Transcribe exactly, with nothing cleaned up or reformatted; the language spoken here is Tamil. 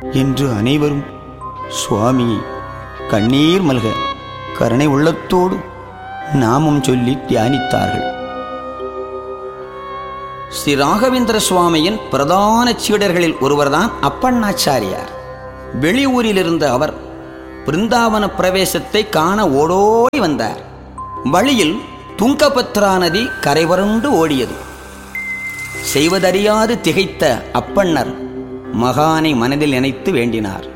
என்று அனைவரும் சுவாமியை கண்ணீர் மல்க கருணை உள்ளத்தோடு நாமம் சொல்லி தியானித்தார்கள். ஸ்ரீ ராகவேந்திர சுவாமியின் பிரதான சீடர்களில் ஒருவர்தான் அப்பண்ணாச்சாரியார். வெளியூரில் இருந்த அவர் பிருந்தாவன பிரவேசத்தை காண ஓடோடி வந்தார். வழியில் துங்கபத்ரா நதி கரைவரண்டு ஓடியது. செய்வதறியாது திகைத்த அப்பண்ணர் மகானை மனதில் நினைத்து வேண்டினார்.